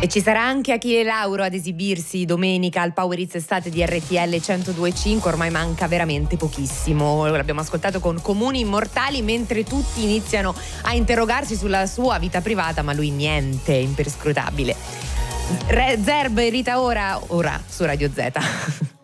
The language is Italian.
E ci sarà anche Achille Lauro ad esibirsi domenica al Power Hits Estate di RTL 102.5. Ormai manca veramente pochissimo. L'abbiamo ascoltato con Comuni Immortali, mentre tutti iniziano a interrogarsi sulla sua vita privata, ma lui niente, imperscrutabile. Zerb e Rita Ora su Radio Z.